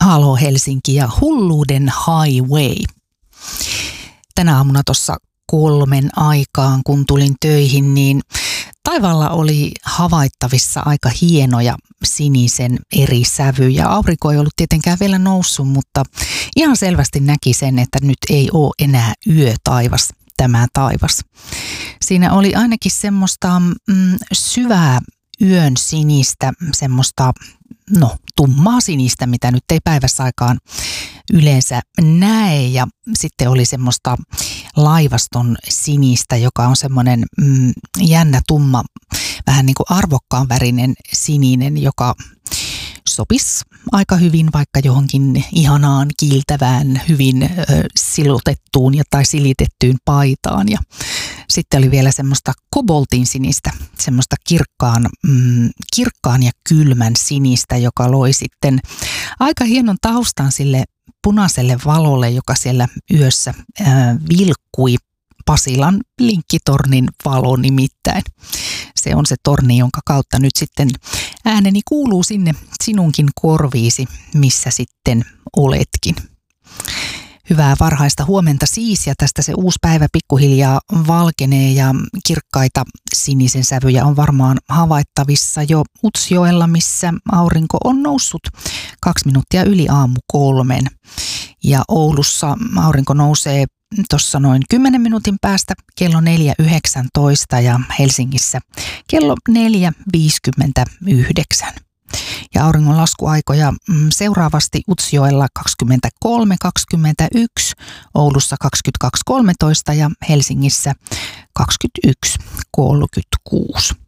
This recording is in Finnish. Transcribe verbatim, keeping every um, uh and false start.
Halo Helsinki ja hulluuden highway. Tänä aamuna tuossa kolmen aikaan, kun tulin töihin, niin taivaalla oli havaittavissa aika hienoja sinisen eri sävyjä. Aurinko ei ollut tietenkään vielä noussut, mutta ihan selvästi näki sen, että nyt ei ole enää yötaivas tämä taivas. Siinä oli ainakin semmoista mm, syvää yön sinistä, semmoista no, tummaa sinistä, mitä nyt ei päivässä aikaan yleensä näe. Ja sitten oli semmoista laivaston sinistä, joka on semmoinen mm, jännä, tumma, vähän niin kuin arvokkaan värinen sininen, joka sopisi aika hyvin vaikka johonkin ihanaan, kiiltävään, hyvin ö, silotettuun ja tai silitettyyn paitaan. Ja sitten oli vielä semmoista koboltin sinistä, semmoista kirkkaan, mm, kirkkaan ja kylmän sinistä, joka loi sitten aika hienon taustan sille punaiselle valolle, joka siellä yössä ö, vilkkui. Pasilan linkkitornin valo nimittäin. Se on se torni, jonka kautta nyt sitten ääneni kuuluu sinne sinunkin korviisi, missä sitten oletkin. Hyvää varhaista huomenta siis, ja tästä se uusi päivä pikkuhiljaa valkenee ja kirkkaita sinisen sävyjä on varmaan havaittavissa jo Utsjoella, missä aurinko on noussut kaksi minuuttia yli aamu kolmen. Ja Oulussa aurinko nousee tuossa noin kymmenen minuutin päästä kello neljä yhdeksäntoista ja Helsingissä kello neljä viisikymmentäyhdeksän. Ja auringon laskuaikoja seuraavasti Utsjoella kaksikymmentäkolme kaksikymmentäyksi, Oulussa kaksikymmentäkaksi kolmetoista ja Helsingissä kaksikymmentäyksi kolmekymmentäkuusi.